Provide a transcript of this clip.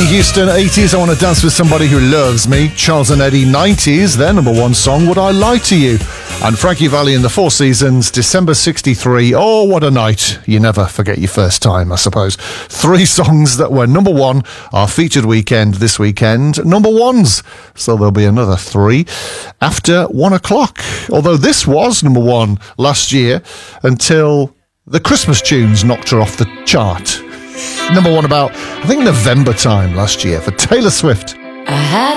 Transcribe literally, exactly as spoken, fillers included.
Houston, eighties, I Want to Dance with Somebody Who Loves Me. Charles and Eddie, nineties, their number one song, Would I Lie to You? And Frankie Valli in the Four Seasons, December sixty-three, Oh, What a Night. You never forget your first time, I suppose. Three songs that were number one, our featured weekend this weekend, number ones. So there'll be another three after one o'clock. Although this was number one last year until the Christmas tunes knocked her off the chart. Number one about, I think, November time last year for Taylor Swift. I had